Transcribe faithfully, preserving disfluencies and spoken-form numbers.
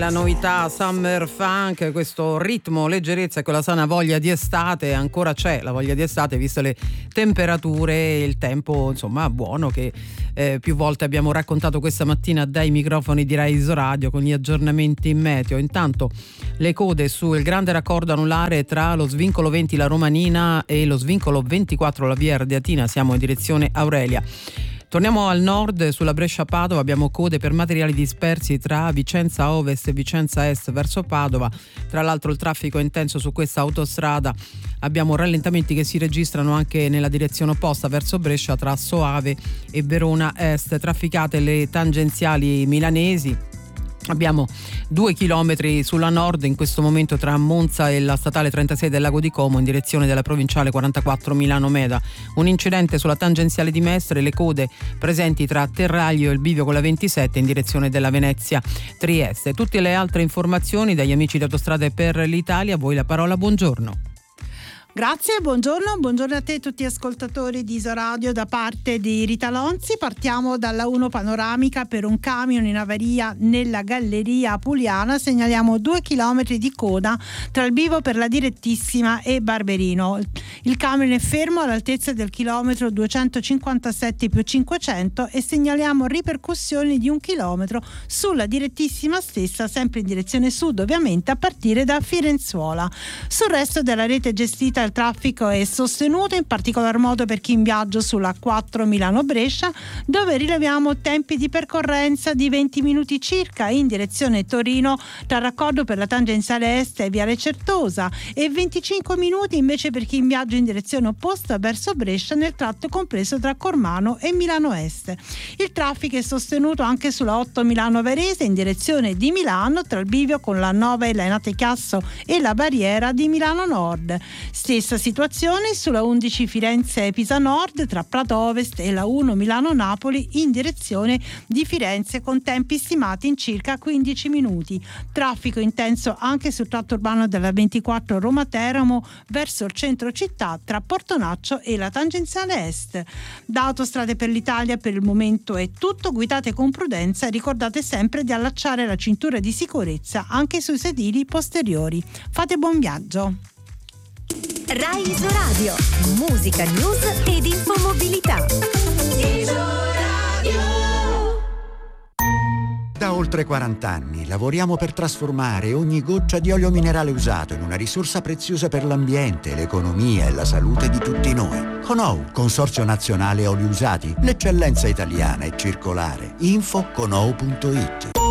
La novità Summer Funk, questo ritmo, leggerezza e quella sana voglia di estate, ancora c'è la voglia di estate viste le temperature e il tempo insomma buono che eh, più volte abbiamo raccontato questa mattina dai microfoni di Rai Isoradio con gli aggiornamenti in meteo. Intanto le code sul grande raccordo anulare tra lo svincolo venti la Romanina e lo svincolo ventiquattro la via Ardeatina, siamo in direzione Aurelia. Torniamo al nord, sulla Brescia-Padova abbiamo code per materiali dispersi tra Vicenza Ovest e Vicenza Est verso Padova. Tra l'altro il traffico è intenso su questa autostrada, abbiamo rallentamenti che si registrano anche nella direzione opposta verso Brescia tra Soave e Verona Est. Trafficate le tangenziali milanesi. Abbiamo due chilometri sulla nord in questo momento tra Monza e la statale trentasei del Lago di Como in direzione della provinciale quarantaquattro Milano Meda. Un incidente sulla tangenziale di Mestre, le code presenti tra Terraglio e il bivio con la ventisette in direzione della Venezia Trieste. Tutte le altre informazioni dagli amici di Autostrade per l'Italia, a voi la parola, buongiorno. Grazie, buongiorno, buongiorno a te tutti gli ascoltatori di Isoradio da parte di Rita Lonzi. Partiamo dalla uno panoramica per un camion in avaria nella galleria Apuliana. Segnaliamo due chilometri di coda tra il bivio per la direttissima e Barberino. Il camion è fermo all'altezza del chilometro duecentocinquantasette più cinquecento e segnaliamo ripercussioni di un chilometro sulla direttissima stessa, sempre in direzione sud ovviamente, a partire da Firenzuola. Sul resto della rete gestita il traffico è sostenuto, in particolar modo per chi in viaggio sulla quattro Milano-Brescia, dove rileviamo tempi di percorrenza di venti minuti circa in direzione Torino tra raccordo per la tangenziale est e Viale Certosa e venticinque minuti invece per chi in viaggio in direzione opposta verso Brescia nel tratto compreso tra Cormano e Milano Est. Il traffico è sostenuto anche sulla otto Milano-Varese in direzione di Milano tra il bivio con la nove Elena Tecasso e la barriera di Milano Nord. Stessa situazione sulla undici Firenze-Pisa Nord tra Prato Ovest e la uno Milano-Napoli in direzione di Firenze con tempi stimati in circa quindici minuti. Traffico intenso anche sul tratto urbano della ventiquattro Roma-Teramo verso il centro città tra Portonaccio e la tangenziale est. Da Autostrade per l'Italia per il momento è tutto, guidate con prudenza e ricordate sempre di allacciare la cintura di sicurezza anche sui sedili posteriori. Fate buon viaggio. Rai Isoradio, musica, news ed infomobilità. Isoradio. Da oltre quaranta anni lavoriamo per trasformare ogni goccia di olio minerale usato in una risorsa preziosa per l'ambiente, l'economia e la salute di tutti noi. Conou, Consorzio Nazionale Oli Usati, l'eccellenza italiana e circolare. Info conou punto it.